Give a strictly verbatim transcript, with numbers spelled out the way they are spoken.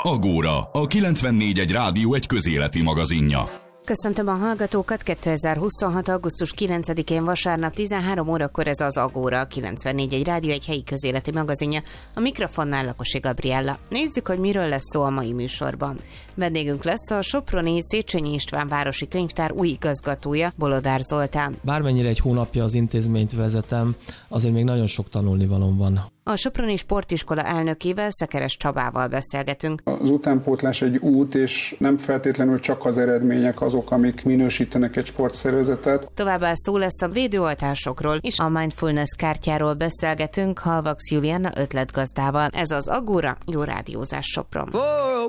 Agóra, a kilencvennégy egy rádió egy közéleti magazinja. Köszöntöm a hallgatókat, kétezer-huszonhat. augusztus kilencedikén vasárnap tizenhárom órakor ez az Agóra, a kilencvennégy egy rádió egy helyi közéleti magazinja. A mikrofonnál Lakosi Gabriella. Nézzük, hogy miről lesz szó a mai műsorban. Vendégünk lesz a soproni Széchenyi István városi könyvtár új igazgatója, Bolodár Zoltán. Bármennyire egy hónapja az intézményt vezetem, azért még nagyon sok tanulnivalóm van. A Soproni Sportiskola elnökével, Szekeres Csabával beszélgetünk. Az utánpótlás egy út, és nem feltétlenül csak az eredmények azok, amik minősítenek egy sportszervezetet. Továbbá szó lesz a védőoltásokról, és a mindfulness kártyáról beszélgetünk Halvax Julianna ötletgazdával. Ez az Agóra, jó rádiózás Sopron.